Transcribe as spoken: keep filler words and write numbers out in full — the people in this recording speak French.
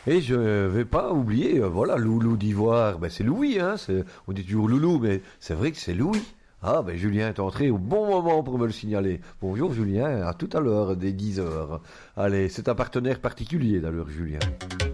Et je vais pas oublier, euh, voilà, Loulou d'Ivoire, ben c'est Louis, hein, c'est, on dit toujours Loulou, mais c'est vrai que c'est Louis. Ah, ben Julien est entré au bon moment pour me le signaler. Bonjour Julien, à tout à l'heure, dès dix heures. Allez, c'est un partenaire particulier d'ailleurs, Julien.